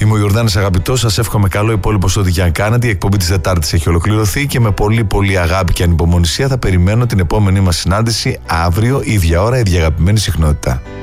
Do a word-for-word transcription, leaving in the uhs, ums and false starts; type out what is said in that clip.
Είμαι ο Ιορδάνης Αγαπητός, σας εύχομαι καλό υπόλοιπο στο ό,τι και αν κάνετε. Η εκπομπή της Τετάρτης έχει ολοκληρωθεί και με πολύ πολύ αγάπη και ανυπομονησία θα περιμένω την επόμενη μας συνάντηση αύριο, ίδια ώρα, ίδια αγαπημένη συχνότητα.